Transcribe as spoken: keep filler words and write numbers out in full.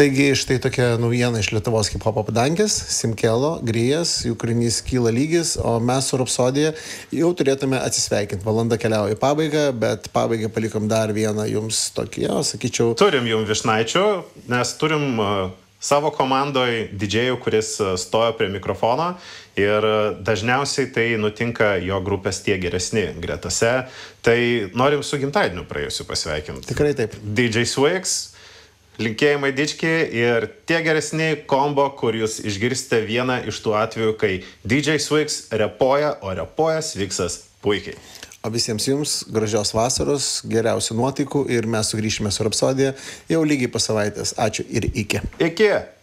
Taigi štai tokia naujiena iš Lietuvos hip-hopo padangės, Simkelo, Grijas, jų kūrinys Kyla lygis, o mes su Rapsodija jau turėtume atsisveikinti. Valanda keliauja į pabaigą, bet pabaigą palikom dar vieną jums tokį, jo, sakyčiau. Turim jums višnaičių, nes turim uh, savo komandoj didžėjų, kuris uh, stojo prie mikrofono ir uh, dažniausiai tai nutinka jo grupės tie geresni gretose. Tai norim su gimtadieniu praėjusiu pasveikinti. Tikrai taip. D J Swigs. Linkėjimai dički ir tie geresni kombo, kur jūs išgirsite vieną iš tų atvejų, kai D J Swigs repoja, o repoja Swigsas puikiai. O visiems jums gražios vasaros, geriausių nuotaikų ir mes sugrįšime su Rapsodija jau lygiai po savaitės. Ačiū ir iki. Iki.